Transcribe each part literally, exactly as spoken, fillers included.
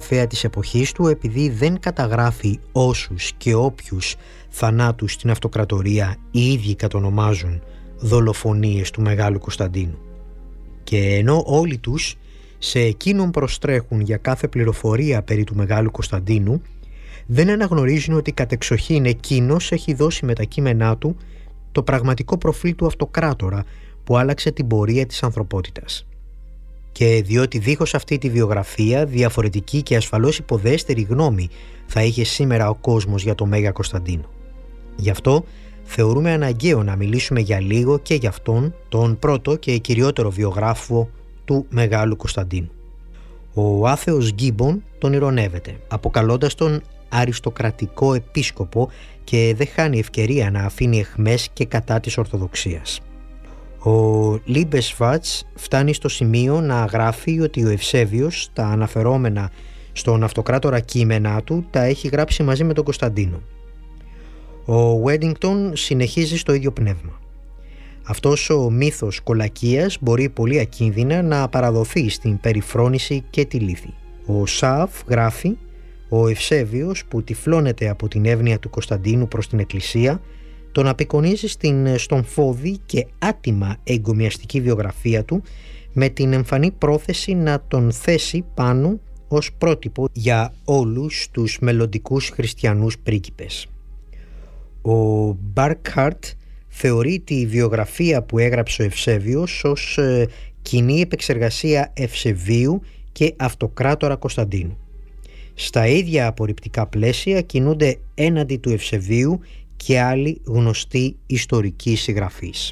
συγγραφέα της εποχής του, επειδή δεν καταγράφει όσους και όποιους θανάτους στην αυτοκρατορία οι ίδιοι κατονομάζουν δολοφονίες του Μεγάλου Κωνσταντίνου. Και ενώ όλοι τους σε εκείνον προστρέχουν για κάθε πληροφορία περί του Μεγάλου Κωνσταντίνου, δεν αναγνωρίζουν ότι κατεξοχήν εκείνος έχει δώσει με τα κείμενά του το πραγματικό προφίλ του αυτοκράτορα που άλλαξε την πορεία της ανθρωπότητας. Και διότι δίχως αυτή τη βιογραφία, διαφορετική και ασφαλώς υποδέστερη γνώμη θα είχε σήμερα ο κόσμος για τον Μέγα Κωνσταντίνο. Γι' αυτό θεωρούμε αναγκαίο να μιλήσουμε για λίγο και για αυτόν, τον πρώτο και κυριότερο βιογράφο του Μεγάλου Κωνσταντίνου. Ο άθεος Γκίμπον τον ηρωνεύεται, αποκαλώντας τον αριστοκρατικό επίσκοπο, και δεν χάνει ευκαιρία να αφήνει αιχμές και κατά της Ορθοδοξίας. Ο Λίμπεσφατς φτάνει στο σημείο να γράφει ότι ο Ευσέβιος τα αναφερόμενα στον αυτοκράτορα κείμενά του τα έχει γράψει μαζί με τον Κωνσταντίνο. Ο Βέντιγκτον συνεχίζει στο ίδιο πνεύμα. Αυτός ο μύθος κολακίας μπορεί πολύ ακίνδυνα να παραδοθεί στην περιφρόνηση και τη λύθη. Ο Σαφ γράφει: ο Ευσέβιος, που τυφλώνεται από την εύνοια του Κωνσταντίνου προς την Εκκλησία, τον απεικονίζει στην στομφώδη και άτιμα εγκομιαστική βιογραφία του, με την εμφανή πρόθεση να τον θέσει πάνω ως πρότυπο για όλους τους μελλοντικούς χριστιανούς πρίγκιπες. Ο Μπάρκχαρτ θεωρεί τη βιογραφία που έγραψε ο Ευσέβιος ως ε, κοινή επεξεργασία Ευσεβίου και αυτοκράτορα Κωνσταντίνου. Στα ίδια απορριπτικά πλαίσια κινούνται έναντι του Ευσεβίου και άλλοι γνωστοί ιστορικοί συγγραφείς.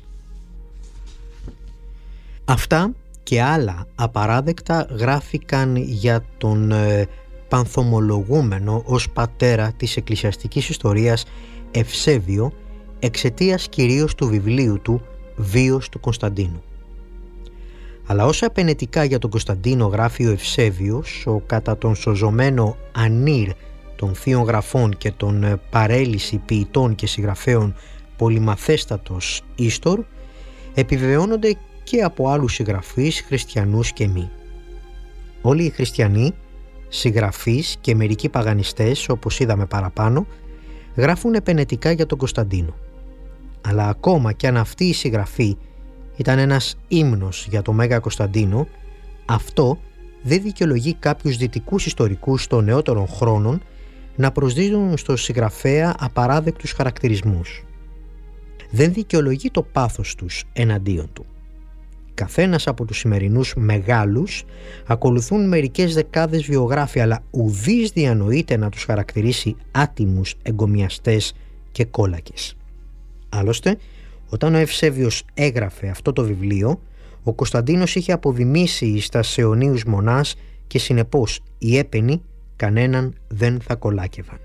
Αυτά και άλλα απαράδεκτα γράφηκαν για τον ε, πανθομολογούμενο ως πατέρα της εκκλησιαστικής ιστορίας Ευσέβιο, εξαιτίας κυρίως του βιβλίου του «Βίος του Κωνσταντίνου». Αλλά όσα επενετικά για τον Κωνσταντίνο γράφει ο Ευσέβιος, ο κατά τον σωζωμένο ανήρ των θείων γραφών και των παρέλυση ποιητών και συγγραφέων πολυμαθέστατος ίστορ, επιβεβαιώνονται και από άλλους συγγραφείς, χριστιανούς και μη. Όλοι οι χριστιανοί, συγγραφείς και μερικοί παγανιστές, όπως είδαμε παραπάνω, γράφουν επενετικά για τον Κωνσταντίνο. Αλλά ακόμα κι αν αυτή η συγγραφή ήταν ένας ύμνος για τον Μέγα Κωνσταντίνο, αυτό δεν δικαιολογεί κάποιους δυτικούς ιστορικούς των νεότερων χρόνων να προσδίδουν στο συγγραφέα απαράδεκτους χαρακτηρισμούς. Δεν δικαιολογεί το πάθος τους εναντίον του. Καθένας από τους σημερινούς μεγάλους ακολουθούν μερικές δεκάδες βιογράφοι, αλλά ουδής διανοείται να τους χαρακτηρίσει άτιμους εγκομιαστές και κόλακες. Άλλωστε, όταν ο Ευσέβιος έγραφε αυτό το βιβλίο, ο Κωνσταντίνος είχε αποδημήσει στα αιωνίους μονάς και συνεπώς οι έπαινοι κανέναν δεν θα κολάκευαν.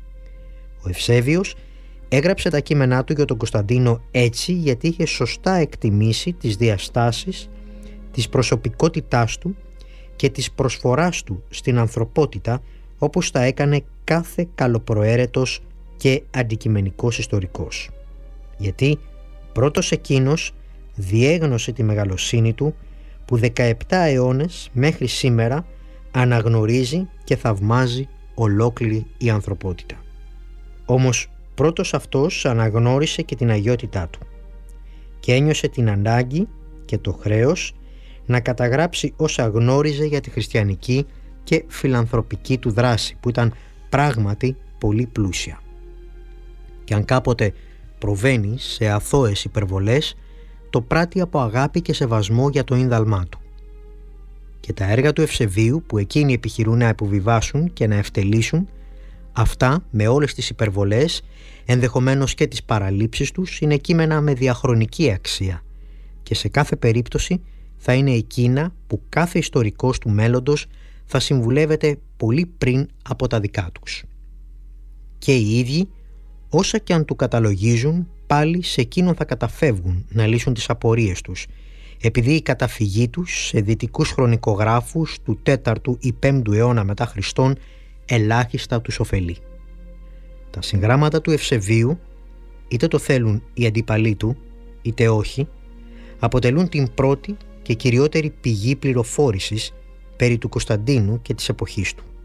Ο Ευσέβιος έγραψε τα κείμενά του για τον Κωνσταντίνο έτσι γιατί είχε σωστά εκτιμήσει τις διαστάσεις, της προσωπικότητάς του και της προσφοράς του στην ανθρωπότητα, όπως τα έκανε κάθε καλοπροαίρετος και αντικειμενικός ιστορικός. Γιατί πρώτος εκείνος διέγνωσε τη μεγαλοσύνη του που δεκαεπτά αιώνες μέχρι σήμερα αναγνωρίζει και θαυμάζει ολόκληρη η ανθρωπότητα. Όμως πρώτος αυτός αναγνώρισε και την αγιότητά του και ένιωσε την ανάγκη και το χρέος να καταγράψει όσα γνώριζε για τη χριστιανική και φιλανθρωπική του δράση, που ήταν πράγματι πολύ πλούσια. Και αν κάποτε προβαίνει σε αθώες υπερβολές, το πράττει από αγάπη και σεβασμό για το ίνδαλμά του. Και τα έργα του Ευσεβίου που εκείνοι επιχειρούν να υποβιβάσουν και να ευτελίσουν, αυτά με όλες τις υπερβολές, ενδεχομένως και τις παραλήψεις τους, είναι κείμενα με διαχρονική αξία και σε κάθε περίπτωση θα είναι εκείνα που κάθε ιστορικός του μέλλοντος θα συμβουλεύεται πολύ πριν από τα δικά τους. Και οι ίδιοι, όσα και αν του καταλογίζουν, πάλι σε εκείνον θα καταφεύγουν να λύσουν τις απορίες τους, επειδή η καταφυγή τους σε δυτικούς χρονικογράφους του τέταρτου ή πέμπτου αιώνα μετά Χριστόν ελάχιστα τους ωφελεί. Τα συγγράμματα του Ευσεβίου, είτε το θέλουν οι αντίπαλοι του, είτε όχι, αποτελούν την πρώτη και κυριότερη πηγή πληροφόρησης περί του Κωνσταντίνου και της εποχής του.